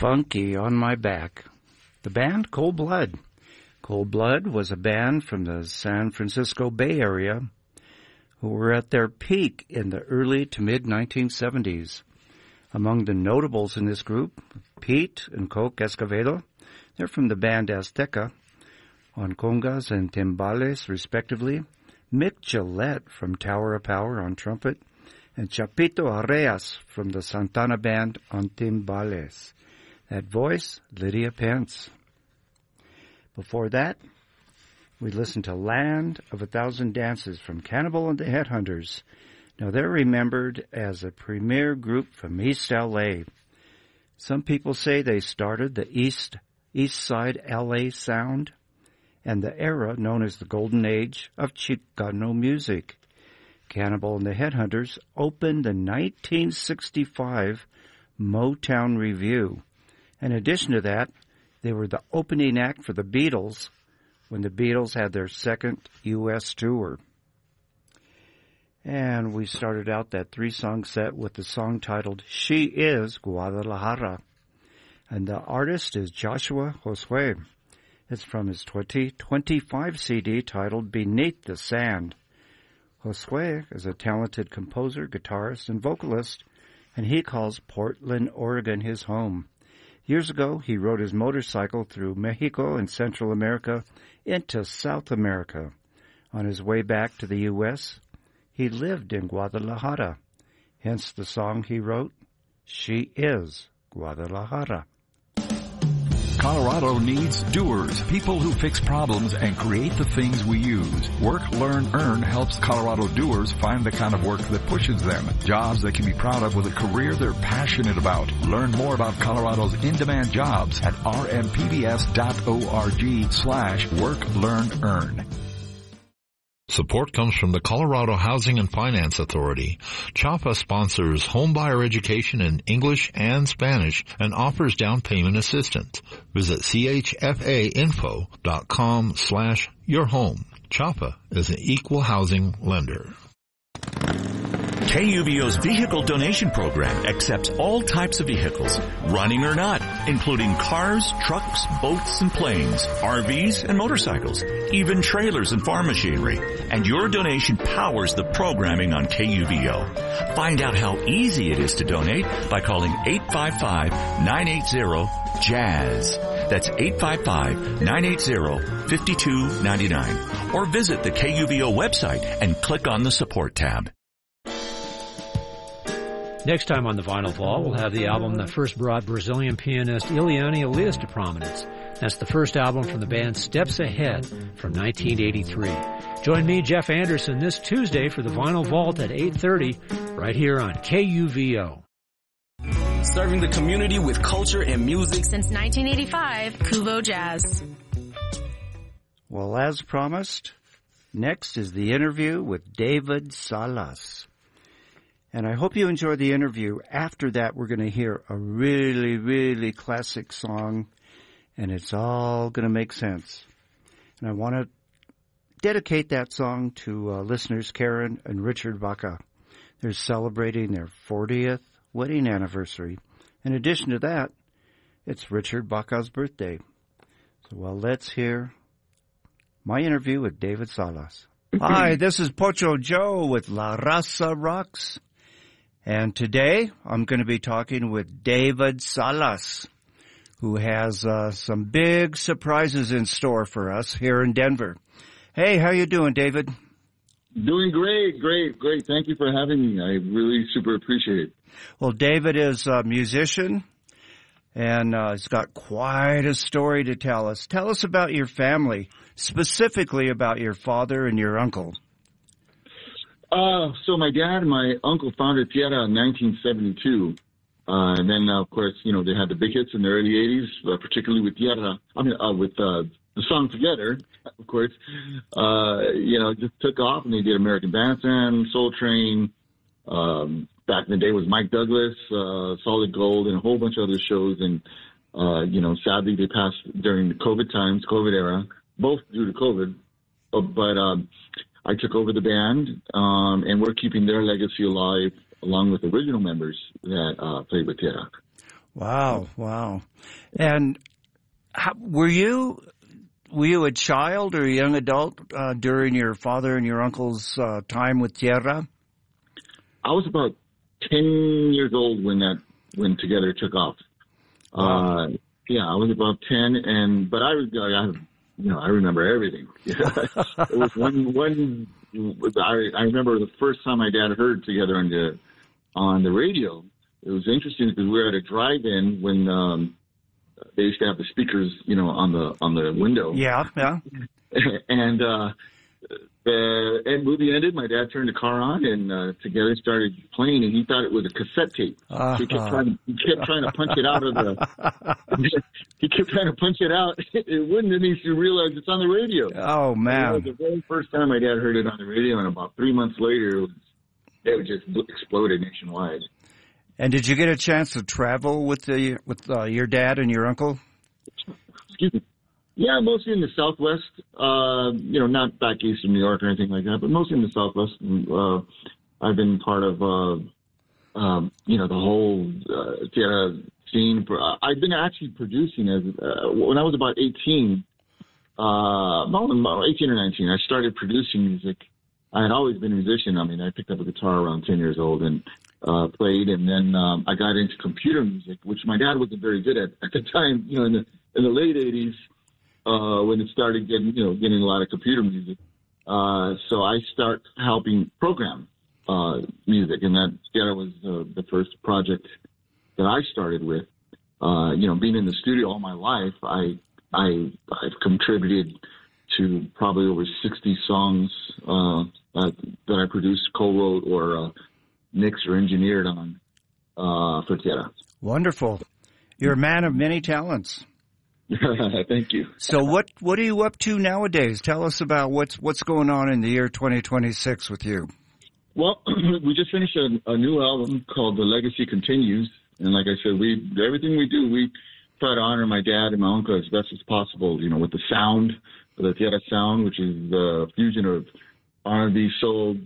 Funky on My Back. The band Cold Blood. Cold Blood was a band from the San Francisco Bay Area who were at their peak in the early to mid-1970s. Among the notables in this group, Pete and Coke Escovedo. They're from the band Azteca, on congas and timbales, respectively. Mick Gillette from Tower of Power on trumpet, and Chapito Arreas from the Santana Band on timbales. That voice, Lydia Pence. Before that, we listened to Land of a Thousand Dances from Cannibal and the Headhunters. Now, they're remembered as a premier group from East L.A. Some people say they started the East Side L.A. sound and the era known as the Golden Age of Chicano music. Cannibal and the Headhunters opened the 1965 Motown Review. In addition to that, they were the opening act for the Beatles when the Beatles had their second U.S. tour. And we started out that three-song set with the song titled She Is Guadalajara. And the artist is Joshua Josue. It's from his 2025 CD titled Beneath the Sand. Josue is a talented composer, guitarist, and vocalist, and he calls Portland, Oregon his home. Years ago, he rode his motorcycle through Mexico and Central America into South America. On his way back to the U.S., he lived in Guadalajara. Hence the song he wrote, She Is Guadalajara. Colorado needs doers, people who fix problems and create the things we use. Work, Learn, Earn helps Colorado doers find the kind of work that pushes them. Jobs they can be proud of with a career they're passionate about. Learn more about Colorado's in-demand jobs at rmpbs.org/Work, Learn, Earn. Support comes from the Colorado Housing and Finance Authority. CHAPA sponsors homebuyer education in English and Spanish and offers down payment assistance. Visit chfainfo.com/yourhome. CHAPA is an equal housing lender. KUVO's vehicle donation program accepts all types of vehicles, running or not, including cars, trucks, boats, and planes, RVs, and motorcycles, even trailers and farm machinery. And your donation powers the programming on KUVO. Find out how easy it is to donate by calling 855-980-JAZZ. That's 855-980-5299. Or visit the KUVO website and click on the Support tab. Next time on the Vinyl Vault, we'll have the album that first brought Brazilian pianist Eliane Elias to prominence. That's the first album from the band Steps Ahead from 1983. Join me, Jeff Anderson, this Tuesday for the Vinyl Vault at 8:30, right here on KUVO. Serving the community with culture and music since 1985, Kuvo Jazz. Well, as promised, next is the interview with David Salas. And I hope you enjoy the interview. After that, we're going to hear a really, really classic song, and it's all going to make sense. And I want to dedicate that song to listeners Karen and Richard Baca. They're celebrating their 40th wedding anniversary. In addition to that, it's Richard Baca's birthday. So, well, let's hear my interview with David Salas. Hi, this is Pocho Joe with La Raza Rocks. And today, I'm going to be talking with David Salas, who has some big surprises in store for us here in Denver. Hey, how you doing, David? Doing great. Thank you for having me. I really super appreciate it. Well, David is a musician, and he's got quite a story to tell us. Tell us about your family, specifically about your father and your uncle. So my dad and my uncle founded Tierra in 1972. And then, of course, they had the big hits in the early 80s, particularly with Tierra. With the song Together, of course. It just took off, and they did American Bandstand, Soul Train. Back in the day was Mike Douglas, Solid Gold, and a whole bunch of other shows. And, sadly, they passed during the COVID era, both due to COVID. But I took over the band, and we're keeping their legacy alive along with original members that played with Tierra. Wow. And were you a child or a young adult during your father and your uncle's time with Tierra? I was about 10 years old when Together took off. Wow. I was about 10, but I remember everything. It was I remember the first time my dad heard Together on the radio. It was interesting because we were at a drive-in when they used to have the speakers, on the window. Yeah. And the movie ended. My dad turned the car on, and Together started playing, and he thought it was a cassette tape. So he kept trying to punch it out of the. He kept trying to punch it out. It wouldn't, and he realized it's on the radio. Oh man! That was the very first time my dad heard it on the radio, and about 3 months later, it just exploded nationwide. And did you get a chance to travel with your dad and your uncle? Excuse me. Yeah, mostly in the Southwest. Not back east of New York or anything like that, but mostly in the Southwest. I've been part of, the whole Tierra scene. I've been actually producing when I was about 18 or 19. I started producing music. I had always been a musician. I mean, I picked up a guitar around 10 years old and played, and then I got into computer music, which my dad wasn't very good at the time. In the late 80s. When it started getting a lot of computer music. So I start helping program music, and that was the first project that I started with. Being in the studio all my life, I've contributed to probably over 60 songs that I produced, co-wrote, or mixed or engineered on for Tierra. Wonderful. You're a man of many talents. Thank you. So what are you up to nowadays? Tell us about what's going on in the year 2026 with you. Well, we just finished a new album called The Legacy Continues, and like I said, everything we do, we try to honor my dad and my uncle as best as possible. With the sound, the Tierra sound, which is the fusion of R&B, soul,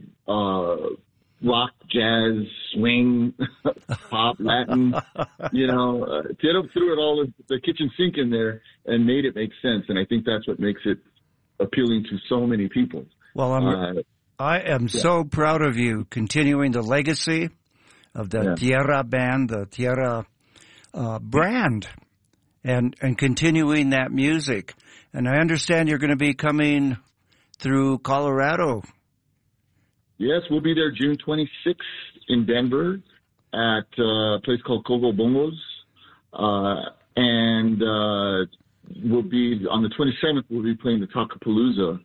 rock, jazz, swing, pop, Latin, Tierra threw it all in the kitchen sink in there and made it make sense. And I think that's what makes it appealing to so many people. Well, I am so proud of you continuing the legacy of the Tierra band, the Tierra brand, and continuing that music. And I understand you're going to be coming through Colorado. Yes, we'll be there June 26th in Denver at a place called Coco Bongos. And we'll be, on the 27th, we'll be playing the Tacopalooza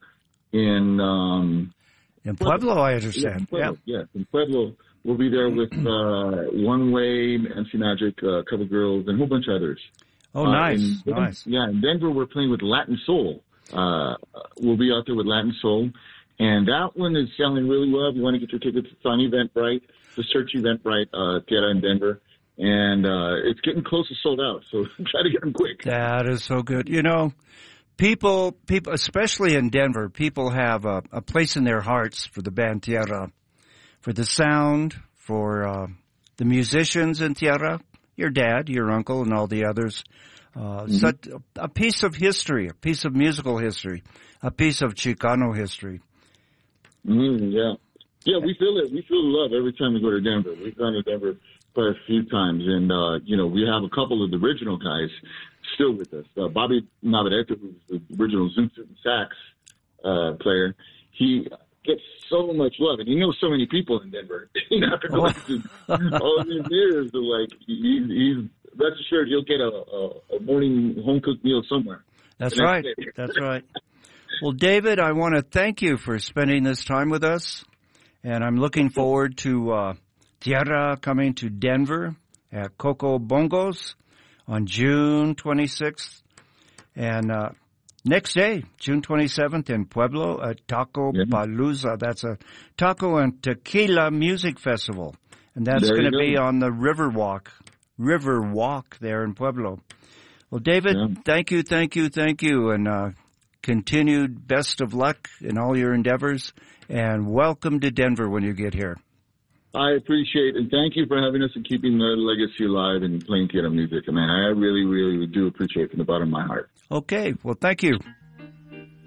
in Pueblo, I understand. Yes, in Pueblo. We'll be there with One Way, MC Magic, Cover Girls, and a whole bunch of others. Oh, nice. Nice. Yeah, in Denver, we're playing with Latin Soul. We'll be out there with Latin Soul. And that one is selling really well. If you want to get your tickets, it's on Eventbrite. Just search Eventbrite, Tierra in Denver. And it's getting close to sold out, so try to get them quick. That is so good. People, especially in Denver, people have a place in their hearts for the band Tierra, for the sound, for the musicians in Tierra, your dad, your uncle, and all the others. Such a piece of history, a piece of musical history, a piece of Chicano history. Yeah, we feel it. We feel the love every time we go to Denver. We've gone to Denver quite a few times, and we have a couple of the original guys still with us. Bobby Navarrete, who's the original Zoom Sax player, he gets so much love, and he knows so many people in Denver. After going to all these years, he's rest assured he'll get a morning home cooked meal somewhere. That's right. That's right. Well, David, I want to thank you for spending this time with us, and I'm looking forward to Tierra coming to Denver at Coco Bongos on June 26th, and next day, June 27th, in Pueblo at Tacopalooza. That's a taco and tequila music festival, and that's going to be on the River Walk there in Pueblo. Well, David, thank you, and continued best of luck in all your endeavors, and welcome to Denver when you get here. I appreciate and thank you for having us and keeping the legacy alive and playing theater music. Man, I really, really do appreciate it from the bottom of my heart. Okay. Well, thank you.